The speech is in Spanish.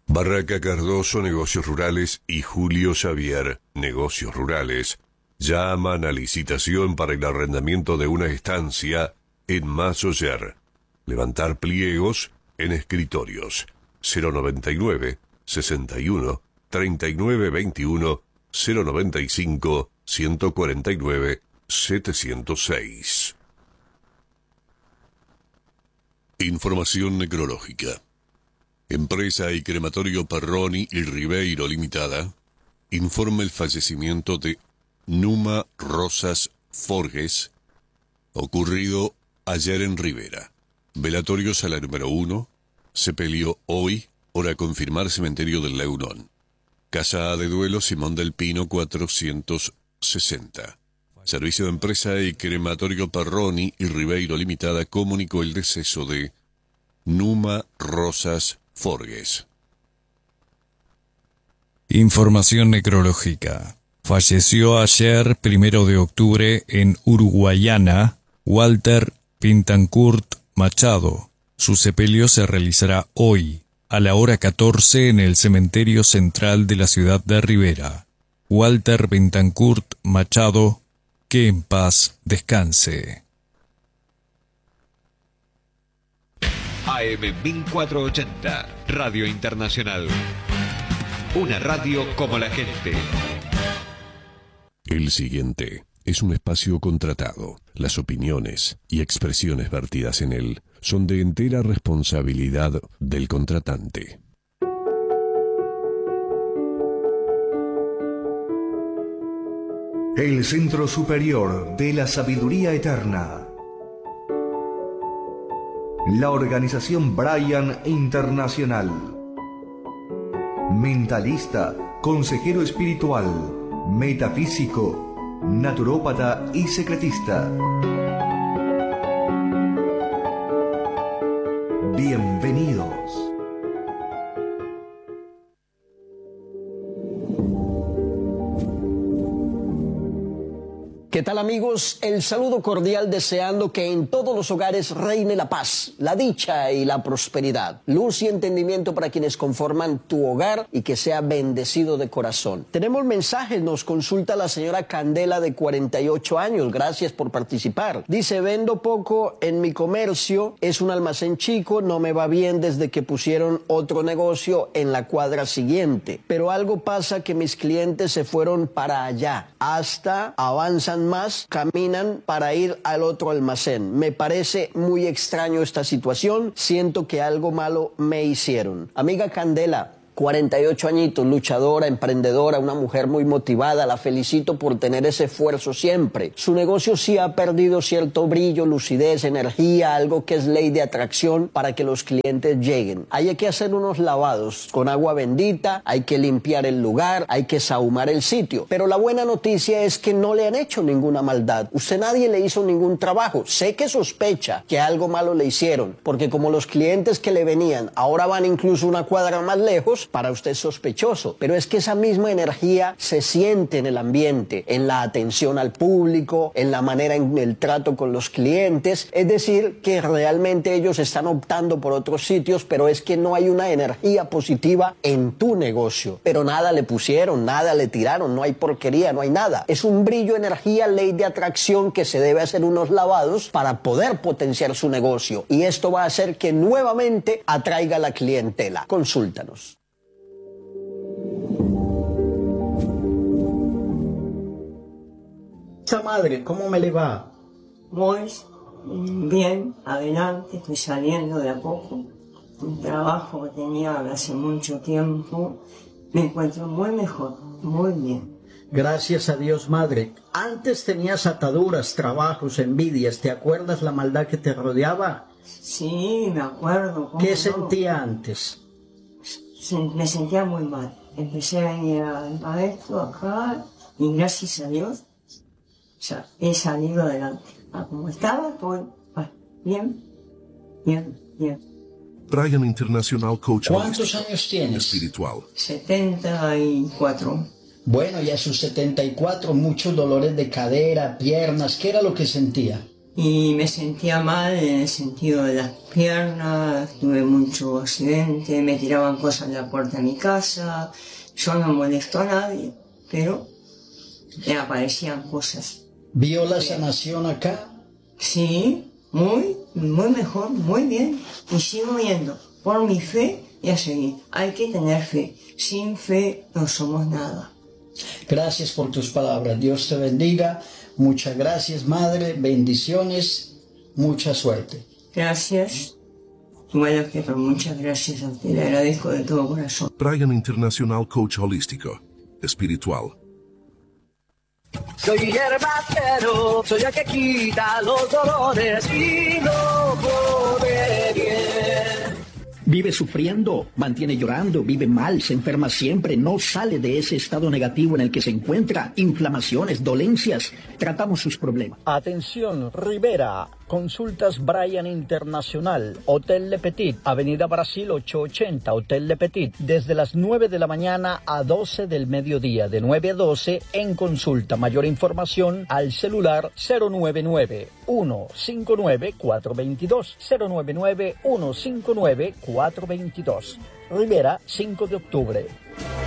Barraca Cardoso, Negocios Rurales y Julio Xavier, Negocios Rurales, llaman a licitación para el arrendamiento de una estancia en Masoyer. Levantar pliegos en escritorios. 099 61 39 21 095 149 706. Información necrológica. Empresa y Crematorio Perroni y Ribeiro Limitada informa el fallecimiento de Numa Rosas Forges, ocurrido ayer en Rivera. Velatorio sala número 1, sepelio hoy, hora confirmar cementerio del Leunón. Casa de duelo Simón del Pino 460. Servicio de Empresa y Crematorio Perroni y Ribeiro Limitada comunicó el deceso de Numa Rosas Forges. Información necrológica. Falleció ayer, 1 de octubre, en Uruguayana, Walter Pintancourt Machado. Su sepelio se realizará hoy, a la hora 14, en el cementerio central de la ciudad de Rivera. Walter Pintancourt Machado, que en paz descanse. AM 1480, Radio Internacional. Una radio como la gente. El siguiente es un espacio contratado. Las opiniones y expresiones vertidas en él son de entera responsabilidad del contratante. El Centro Superior de la Sabiduría Eterna. La organización Brian Internacional. Mentalista, consejero espiritual, metafísico, naturópata y secretista. Bienvenidos. ¿Qué tal, amigos? El saludo cordial, deseando que en todos los hogares reine la paz, la dicha y la prosperidad. Luz y entendimiento para quienes conforman tu hogar y que sea bendecido de corazón. Tenemos mensajes, nos consulta la señora Candela de 48 años. Gracias por participar. Dice, vendo poco en mi comercio, es un almacén chico, no me va bien desde que pusieron otro negocio en la cuadra siguiente. Pero algo pasa que mis clientes se fueron para allá, hasta avanzan más, caminan para ir al otro almacén. Me parece muy extraño esta situación, siento que algo malo me hicieron. Amiga Candela, 48 añitos, luchadora, emprendedora, una mujer muy motivada, la felicito por tener ese esfuerzo siempre. Su negocio sí ha perdido cierto brillo, lucidez, energía, algo que es ley de atracción para que los clientes lleguen. Hay que hacer unos lavados con agua bendita, hay que limpiar el lugar, hay que sahumar el sitio. Pero la buena noticia es que no le han hecho ninguna maldad. Usted nadie le hizo ningún trabajo. Sé que sospecha que algo malo le hicieron, porque como los clientes que le venían ahora van incluso una cuadra más lejos, para usted es sospechoso, pero es que esa misma energía se siente en el ambiente, en la atención al público, en la manera en el trato con los clientes. Es decir, que realmente ellos están optando por otros sitios, pero es que no hay una energía positiva en tu negocio. Pero nada le pusieron, nada le tiraron, no hay porquería, no hay nada. Es un brillo, energía, ley de atracción que se debe hacer unos lavados para poder potenciar su negocio. Y esto va a hacer que nuevamente atraiga la clientela. Consúltanos. Madre, ¿cómo me le va? Muy bien, adelante, estoy saliendo de a poco. Un trabajo que tenía hace mucho tiempo, me encuentro muy mejor, muy bien. Gracias a Dios, madre. Antes tenías ataduras, trabajos, envidias. ¿Te acuerdas la maldad que te rodeaba? Sí, me acuerdo. ¿Qué sentía antes? Me sentía muy mal. Empecé a ir a esto acá y gracias a Dios ya he salido adelante. Como estaba, pues bien. Brian International Coach. ¿Cuántos años tienes? Espiritual. 74. Bueno, y a sus 74, muchos dolores de cadera, piernas. ¿Qué era lo que sentía? y me sentía mal en el sentido de las piernas, tuve mucho accidente, me tiraban cosas en la puerta de mi casa, yo no molesto a nadie, pero me aparecían cosas. ¿Vio la sanación acá? Sí, muy mejor, muy bien, y sigo viendo, por mi fe y a seguir. Hay que tener fe, sin fe no somos nada. Gracias por tus palabras, Dios te bendiga. Muchas gracias, madre, bendiciones, mucha suerte. Gracias. Bueno, pero muchas gracias a usted, le agradezco de todo corazón. Brian Internacional Coach Holístico, espiritual. Soy hierbacero, soy el que quita los dolores y no pone bien. Vive sufriendo, mantiene llorando, vive mal, se enferma siempre, no sale de ese estado negativo en el que se encuentra, inflamaciones, dolencias, tratamos sus problemas. Atención, Rivera, consultas Brian Internacional, Hotel Le Petit, Avenida Brasil 880, Hotel Le Petit, desde las 9 de la mañana a 12 del mediodía, de 9 a 12 en consulta. Mayor información al celular 099-159-422, 099-159-422. Rivera, 5 de octubre.